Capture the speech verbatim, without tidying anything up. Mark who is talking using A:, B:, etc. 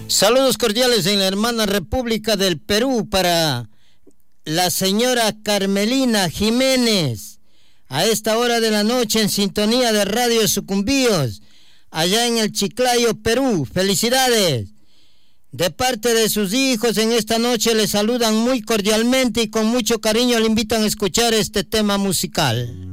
A: Saludos cordiales en la hermana República del Perú para la señora Carmelina Jiménez, a esta hora de la noche en sintonía de Radio Sucumbíos, allá en el Chiclayo, Perú. Felicidades. De parte de sus hijos, en esta noche le saludan muy cordialmente y con mucho cariño le invitan a escuchar este tema musical.